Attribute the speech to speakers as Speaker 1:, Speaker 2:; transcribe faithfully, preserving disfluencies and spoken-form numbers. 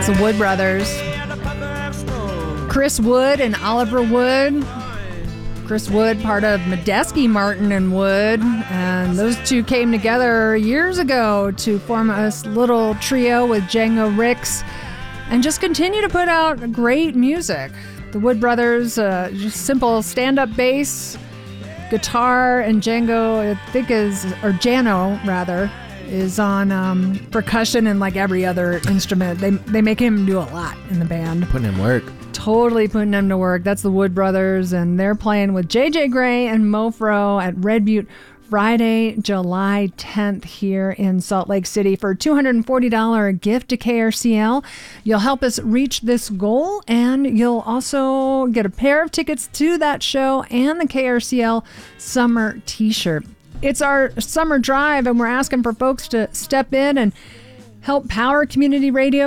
Speaker 1: It's the Wood Brothers. Chris Wood and Oliver Wood. Chris Wood, part of Medeski, Martin, and Wood. And those two came together years ago to form a little trio with Django Ricks and just continue to put out great music. The Wood Brothers, uh, just simple stand-up bass, guitar, and Django, I think is, or Jano rather, is on um, percussion and like every other instrument. They they make him do a lot in the band.
Speaker 2: Putting in work.
Speaker 1: Totally putting them to work. That's the Wood Brothers, and they're playing with J J Grey and Mofro at Red Butte Friday, July tenth here in Salt Lake City for a two hundred forty dollars gift to K R C L. You'll help us reach this goal, and you'll also get a pair of tickets to that show and the K R C L summer t-shirt. It's our summer drive, and we're asking for folks to step in and help power community radio